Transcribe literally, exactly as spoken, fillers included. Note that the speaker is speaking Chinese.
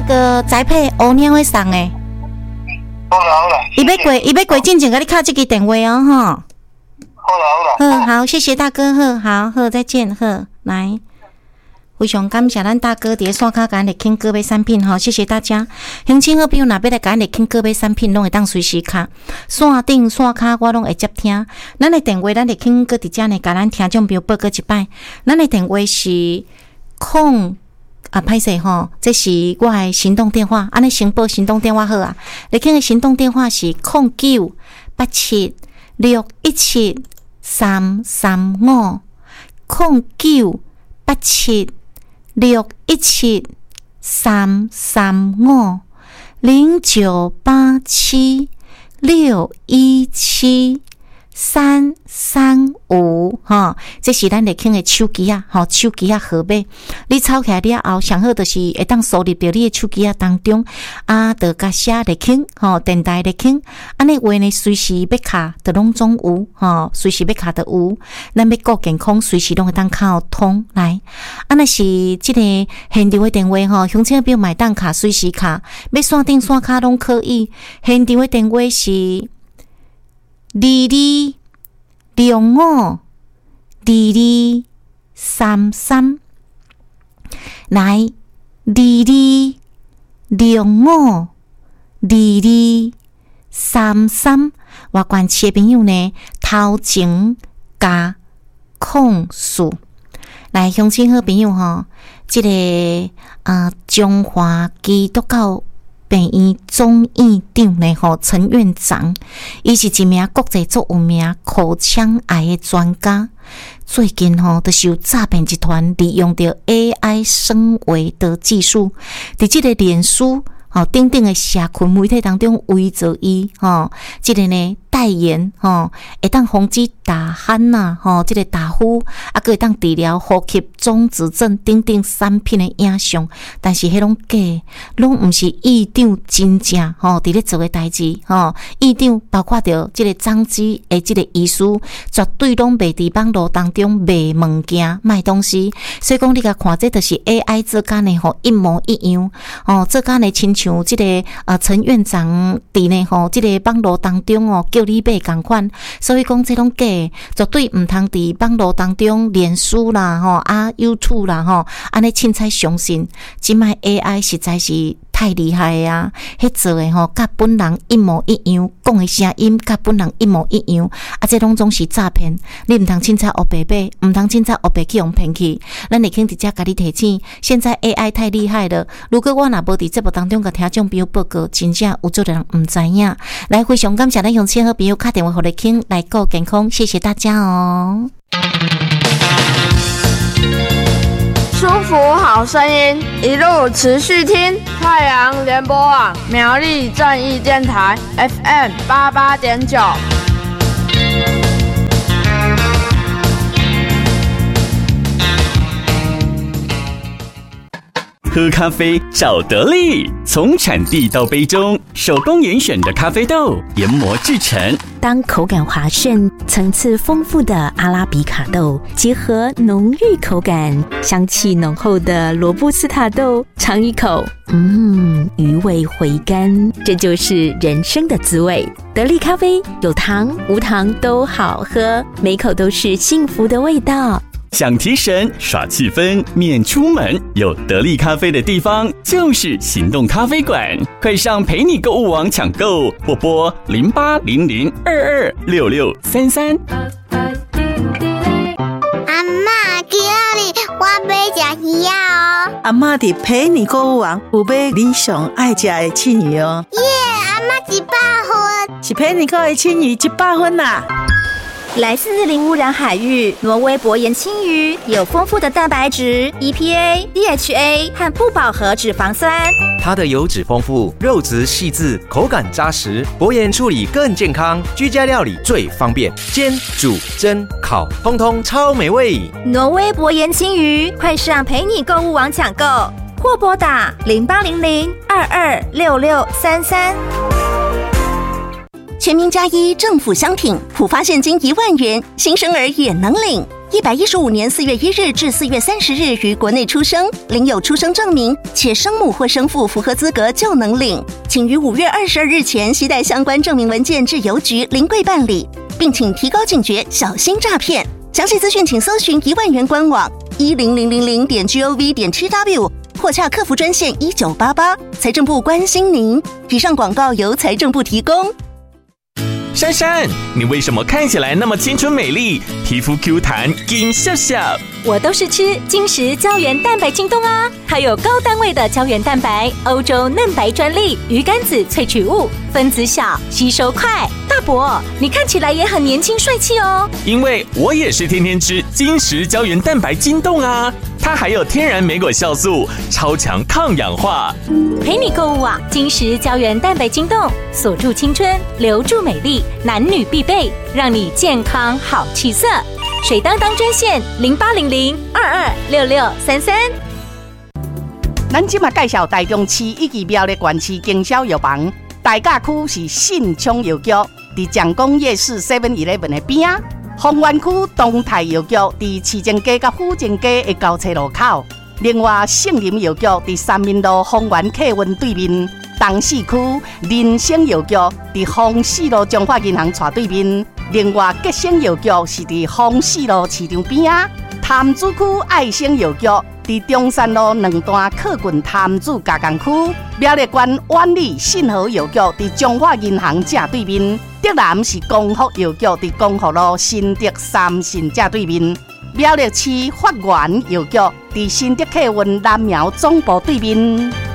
个宅配欧年会送的。 好啦好啦。 伊要过，伊要过进前，甲你敲这个电话哦，吼。 好啦好啦。好，好，谢谢大哥，好，好，好，再见，好，来。非常感谢咱大哥伫线卡甲咱来听各位产品吼，谢谢大家。乡亲好朋友若要来甲咱来听各位产品，拢会当随时卡线顶线卡，我拢会接听。咱的电话咱来听个伫遮呢，甲咱听众朋友报过一摆。咱的电话是空啊，歹势吼，这是我的行动电话，安尼先报行动电话好啊。来听的行动电话是空九八七六一七三三五空九八七。六一七三三五零九八七六一七三三五哈，这是咱来听的手机啊，吼手机啊号码，你抄起来了后，上好就是会当输入到你的手机啊当中，啊，就甲写来听，吼电台来听，安尼话呢，随时要卡的拢总有，吼随时要卡的有，咱要顾健康，随时拢会当靠通来，安尼是这个现场的电话吼，乡亲朋友买当卡随时卡，要线顶线卡拢可以，现场的电话是。二二六五二二三三，来二二六五二二三三，外县市的朋友呢，头前加控诉，来乡亲好朋友吼，这个啊、呃、中华基督教。病院总院长呢吼，陈院长，伊是一名国际足有名口腔癌的专家。最近吼，就是有诈骗集团利用着 A I 声维的技术，伫即个脸书吼顶顶的社群媒体当中围着伊吼，即个呢代言吼，会当防止打鼾呐吼，即个打呼，啊，佮会当治疗呼吸中止症等等产品的影像，但是迄拢假，拢毋是院长真正吼伫咧做的代志吼，院长包括着即个张基的即个医师，绝对拢袂伫网络当中卖物件、卖东西，所以讲你甲看，这就是 A I 做干的吼，一模一样哦，做干的亲像即个呃陈院长伫呢吼，即个网络当中哦叫你买共款，所以讲这拢假，绝对毋通伫网络当中脸书啦吼啊 YouTube 啦吼，安尼凊彩相信，即卖 A I 实在是太厉害啊！迄做的吼，甲本人一模一样，讲的声音甲本人一模一样，啊，这拢总是诈骗，你毋通凊彩黑白买，毋通凊彩黑白去用骗去。咱会肯直接甲你提醒，现在 A I 太厉害了。如果我若无伫节目当中甲听众朋友报告，真正有做人毋知影。来，非常感谢咱乡亲好朋友打电话互你听来顾健康，谢谢大家哦。 舒服好声音，一路持续听太阳联播网苗栗正义电台 F M 八八点九。 喝咖啡找得力，从产地到杯中，手工严选的咖啡豆研磨制成。 当口感滑顺、层次丰富的阿拉比卡豆结合浓郁口感、香气浓厚的罗布斯塔豆，尝一口，嗯，余味回甘，这就是人生的滋味。得力咖啡有糖无糖都好喝，每口都是幸福的味道。 想提神耍气氛免出门，有得力咖啡的地方就是行动咖啡馆，快上陪你购物网抢购，或拨零八零零二二六六三三。 阿嬷，今日我要吃鱼啊哦！ 阿嬷伫陪你购物网有买你上爱吃的青鱼哦。 耶，阿嬷一百分， 是陪你购的青鱼一百分啦。 来自零污染海域，挪威薄盐青鱼有丰富的蛋白质、E P A、D H A 和不饱和脂肪酸。 它的油脂丰富，肉质细致，口感扎实，薄盐处理更健康，居家料理最方便，煎、煮、蒸、烤，通通超美味。 挪威薄盐青鱼，快上陪你购物网抢购，或拨打零八零零二二六六三三。 全民加一政府相挺，普发现金一万元，新生儿也能领。 一百一十五年四月一日至四月三十日于国内出生，领有出生证明，且生母或生父符合资格就能领。请于五月二十二日前携带相关证明文件至邮局临柜办理，并请提高警觉，小心诈骗。详细资讯请搜寻一万元官网一零零零零点 gov 点 tw 或洽客服专线一九八八。财政部关心您。以上广告由财政部提供。 珊珊，你为什么看起来那么青春美丽，皮肤 Q 弹，金笑笑？ 我都是吃金石胶原蛋白晶冻啊，它有高单位的胶原蛋白，欧洲嫩白专利，鱼肝子萃取物，分子小，吸收快。大伯，你看起来也很年轻帅气哦。 因为我也是天天吃金石胶原蛋白晶冻啊，它还有天然莓果酵素，超强抗氧化。 陪你购物啊，金石胶原蛋白晶冻，锁住青春，留住美丽，男女必备，让你健康好气色。水当当专线零八零零二二六六三三。 咱今嘛介绍台中市以及苗栗县市经销药房，大甲区是信昌药局，伫蒋公夜市 seven eleven 的边啊；丰原区东泰药局伫市政街甲府政街的交叉路口。另外，圣林药局伫三民路丰原客运对面。东市区人生药局伫丰市路中华银行斜对面。另外，吉生药局是伫丰市路市场边啊。潭子区爱生药局伫中山路两段靠近潭子加工区。苗栗县万里信和药局伫中华银行正对面。德南是光福药局伫光福路新德三信正对面。苗栗市发源药局伫新德客运南苗总部对面。